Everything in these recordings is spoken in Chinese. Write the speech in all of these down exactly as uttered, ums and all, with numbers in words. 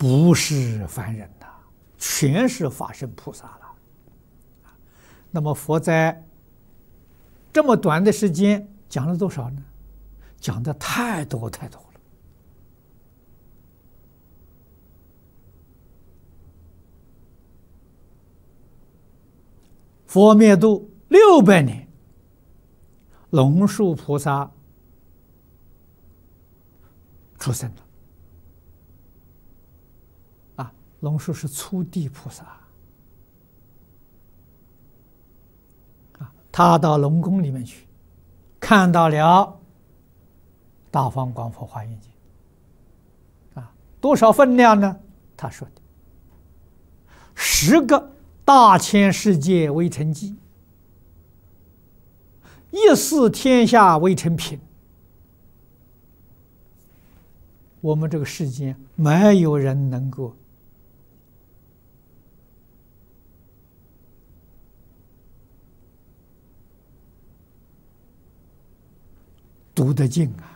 不是凡人呐，全是法身菩萨了。那么佛在这么短的时间讲了多少呢？讲的太多太多了。佛灭度六百年，龙树菩萨出生了。啊，龙树是初地菩萨。啊，他到龙宫里面去，看到了《大方广佛华严经》。啊，多少分量呢？他说的十个大千世界为成绩，一四天下为成品。我们这个世间没有人能够读得尽啊！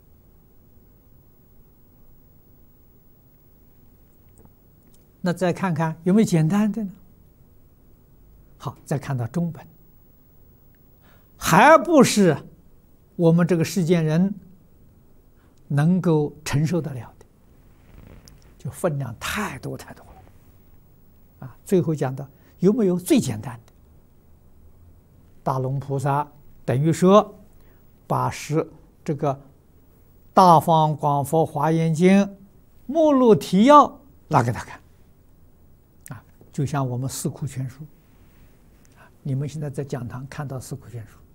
那再看看有没有简单的呢？好，再看到中本，还不是我们这个世间人能够承受得了的，就分量太多太多了。啊，最后讲到有没有最简单的？大龙菩萨等于说把是这个《大方广佛华严经》目录提要拿给他看。啊，就像我们四库全书。你们现在在讲堂看到四库全书，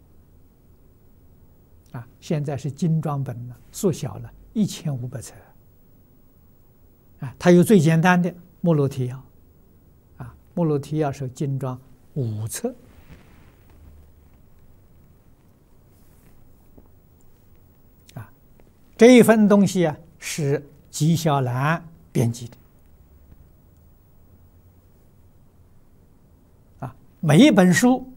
啊，现在是精装本了，缩小了一千五百册，啊，它有最简单的目录提要，啊，目录提要是精装五册，啊，这一份东西啊是纪晓岚编辑的。每一本书，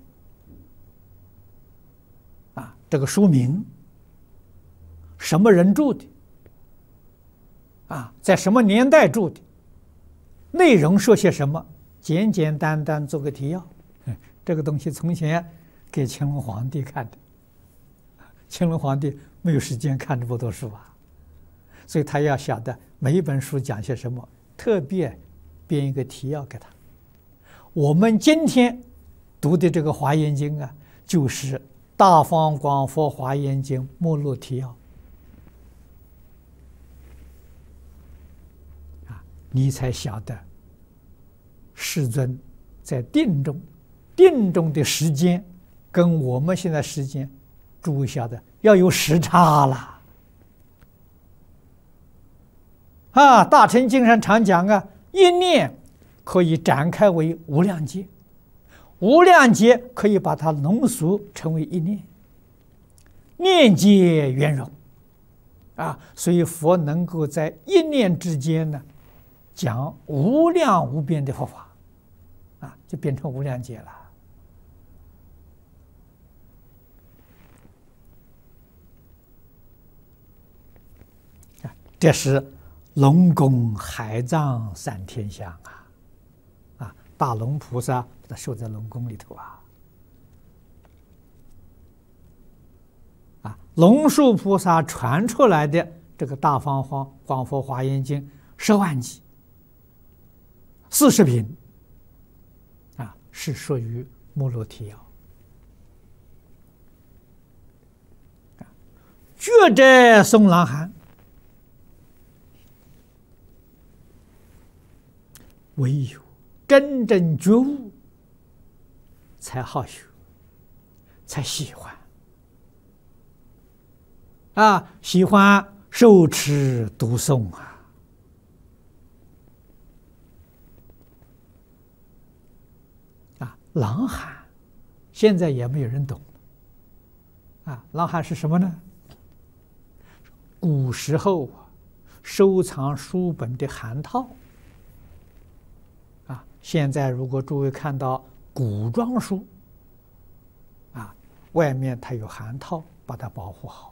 啊，这个书名，什么人著的，啊，在什么年代著的，内容说些什么，简简单单做个提要。这个东西从前给乾隆皇帝看的，乾隆皇帝没有时间看这么多书啊，所以他要晓得每一本书讲些什么，特别编一个提要给他。我们今天读的这个《华严经》啊，就是《大方广佛华严经》目录提要啊，你才晓得世尊在定中，定中的时间跟我们现在时间，诸位晓得要有时差了啊！大乘经上常讲啊，一念可以展开为无量劫。无量劫可以把它浓缩成为一念，念界圆融，啊，所以佛能够在一念之间呢，讲无量无边的佛法，啊，就变成无量劫了。啊，这是龙宫海藏三天相啊，啊，大龙菩萨。受在龙宫里头啊，啊，龙树菩萨传出来的这个《大方广佛华严经》十万集，四十品，啊，是属于目录提要。觉者诵朗含，唯有真正觉悟。才好学，才喜欢啊！喜欢受持读诵啊！啊，朗含现在也没有人懂啊！朗含是什么呢？古时候啊，收藏书本的函套啊，现在如果诸位看到古装书，啊，外面它有函套把它保护好。